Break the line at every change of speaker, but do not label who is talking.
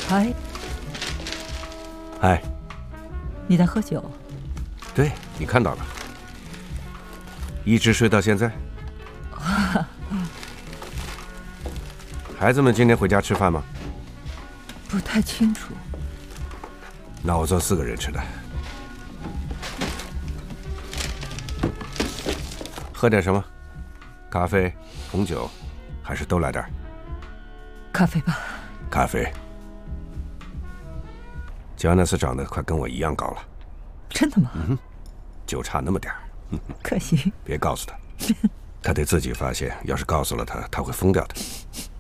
嗨，
嗨，
你在喝酒？
对，你看到了，一直睡到现在。孩子们今天回家吃饭吗？
不太清楚。
那我做4个人吃的。喝点什么？咖啡、红酒，还是都来点？
咖啡吧。
咖啡。乔纳斯长得快跟我一样高了。
真的吗？
就差那么点儿。
可惜。
别告诉他，他得自己发现。要是告诉了他，他会疯掉的。